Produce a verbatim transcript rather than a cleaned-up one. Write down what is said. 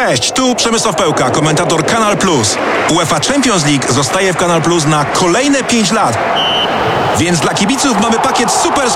Cześć, tu Przemysław Pełka, komentator Kanal Plus. UEFA Champions League zostaje w Kanal Plus na kolejne pięć lat. Więc dla kibiców mamy pakiet super